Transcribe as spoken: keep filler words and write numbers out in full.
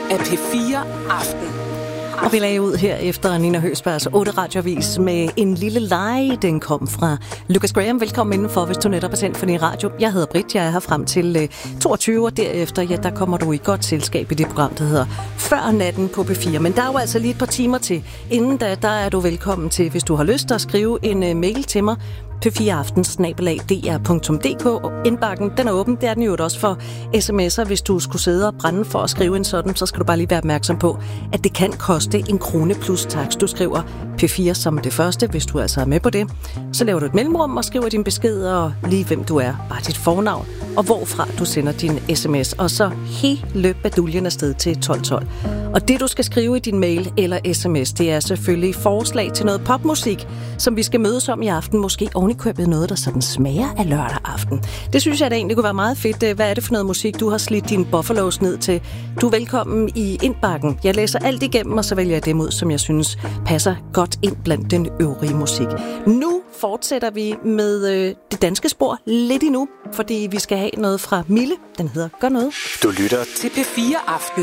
af P fire Aften. Og vi lagde ud her efter Nina Høgsbergs otte radiovis med en lille leg. Den kom fra Lucas Graham. Velkommen indenfor, hvis du netop er tændt for din radio. Jeg hedder Britt, jeg er her frem til toogtyve, og derefter, ja, der kommer du i godt selskab i det program, der hedder Før Natten på P fire. Men der er jo altså lige et par timer til. Inden da, der er du velkommen til, hvis du har lyst at skrive en mail til mig, p fire aften snabel-a d r punktum d k. Indbakken, den er åben. Det er den jo også for sms'er. Hvis du skulle sidde og brænde for at skrive en sådan, så skal du bare lige være opmærksom på, at det kan koste en krone plus takst. Du skriver P fire som det første, hvis du altså er med på det. Så laver du et mellemrum og skriver din besked og lige hvem du er. Bare dit fornavn og hvorfra du sender din sms. Og så hele baduljen afsted til tolv tolv. Og det du skal skrive i din mail eller sms, det er selvfølgelig forslag til noget popmusik, som vi skal mødes om i aften. Måske ovenikøbet noget, der sådan smager af lørdag aften. Det synes jeg da egentlig kunne være meget fedt. Hvad er det for noget musik, du har slidt dine Buffalos ned til? Du er velkommen i indbakken. Jeg læser alt igennem, og så vælger jeg dem ud, som jeg synes passer godt ind blandt den øvrige musik. Nu fortsætter vi med øh, det danske spor lidt endnu, fordi vi skal have noget fra Mille. Den hedder Gør Noget. Du lytter til P fire Aften.